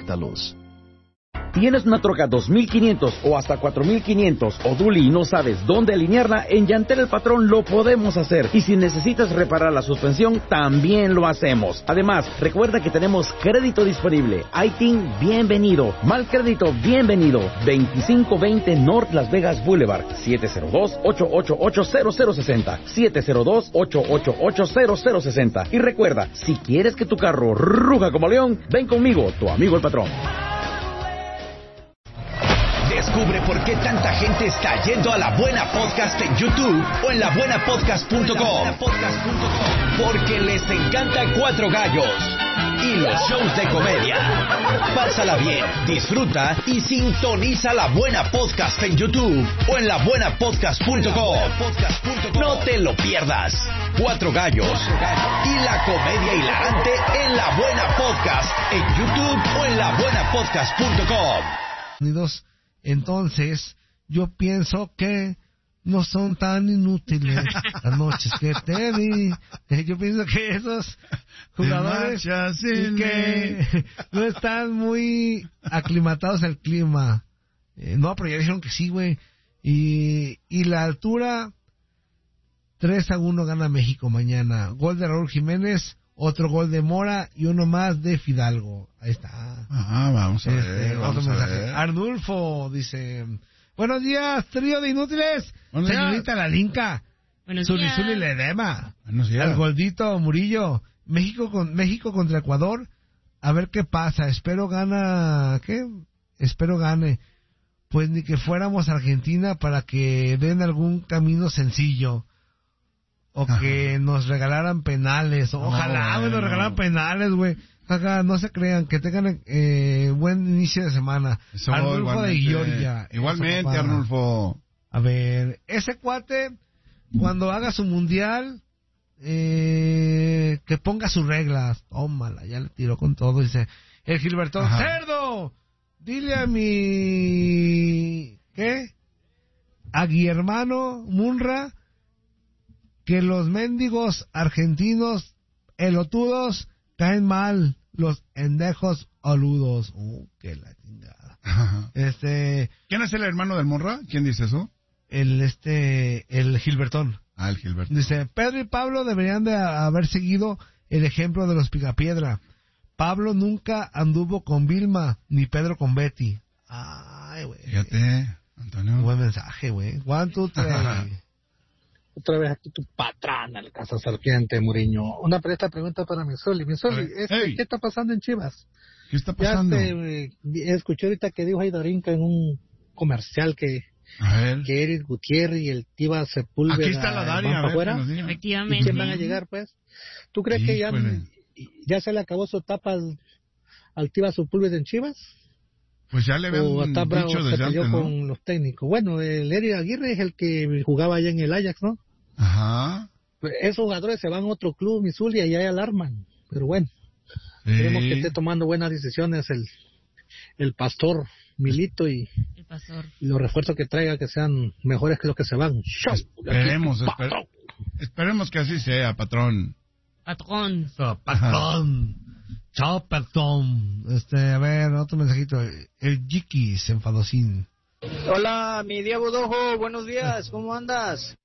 Contáctalos. ¿Tienes una troca 2500 o hasta 4500 o dually y no sabes dónde alinearla? En Yantel El Patrón lo podemos hacer. Y si necesitas reparar la suspensión, también lo hacemos. Además, recuerda que tenemos crédito disponible. ITIN, bienvenido. Mal crédito, bienvenido. 2520 North Las Vegas Boulevard. 702-888-0060. 702-888-0060. Y recuerda, si quieres que tu carro ruja como león, ven conmigo, tu amigo El Patrón. Descubre por qué tanta gente está yendo a La Buena Podcast en YouTube o en labuenapodcast.com. Porque les encanta Cuatro Gallos y los shows de comedia. Pásala bien, disfruta y sintoniza La Buena Podcast en YouTube o en labuenapodcast.com. No te lo pierdas. Cuatro Gallos y la comedia hilarante en La Buena Podcast en YouTube o en labuenapodcast.com. Entonces, yo pienso que no son tan inútiles las noches que te di. Yo pienso que esos jugadores que no están muy aclimatados al clima. No, pero ya dijeron que sí, güey. Y la altura, 3-1 gana México mañana. Gol de Raúl Jiménez, otro gol de Mora y uno más de Fidalgo. Ahí está. Vamos a ver. Otro mensaje. Arnulfo dice: buenos días, trío de inútiles. Señorita La Linca. Buenos días. Zulisuli Ledema. Buenos días. Al Goldito Murillo. México contra Ecuador. A ver qué pasa. Espero gane. Pues ni que fuéramos Argentina para que den algún camino sencillo. O que nos regalaran penales. Ojalá, güey, nos regalaran penales, güey. No se crean, que tengan buen inicio de semana. Eso, Arnulfo de Georgia. Igualmente, Arnulfo. A ver, ese cuate, cuando haga su mundial, que ponga sus reglas. Tómala, ya le tiró con todo. Dice el Gilbertón: ¡cerdo! Dile a mi... a Guillermano Munra que los mendigos argentinos elotudos caen mal, los endejos oludos. Que la chingada. ¿Quién es el hermano del Monra? ¿Quién dice eso? El Gilbertón. El Gilbertón. Dice: Pedro y Pablo deberían de haber seguido el ejemplo de los Picapiedra. Pablo nunca anduvo con Vilma, ni Pedro con Betty. Ay, güey. Fíjate, Antonio. Buen mensaje, güey. 1, 2, 3. Otra vez aquí tu patrón, el Casa Serpiente Muriño. Una pregunta para Misoli. Misoli, ¿qué está pasando en Chivas? ¿Qué está pasando? Escuché ahorita que dijo Aidarinka en un comercial que Eric Gutiérrez y el Tiva Sepúlveda aquí está la Daria, afuera. Efectivamente. ¿Y quién van a llegar, pues? ¿Tú crees que ya se le acabó su etapa al Tiva Sepúlveda en Chivas? Pues ya le habían dicho desde antes, ¿no? Con los técnicos. Bueno, el Eric Aguirre es el que jugaba allá en el Ajax, ¿no? Ajá. Pues esos jugadores se van a otro club, Missouri, y allá alarman. Pero bueno, queremos que esté tomando buenas decisiones el pastor Milito y los refuerzos que traiga que sean mejores que los que se van. Esperemos que así sea, patrón. Patrón. Chao, patrón. A ver, otro mensajito. El Jiquis, enfadosín. Hola, mi Diego Dojo, buenos días, ¿cómo andas?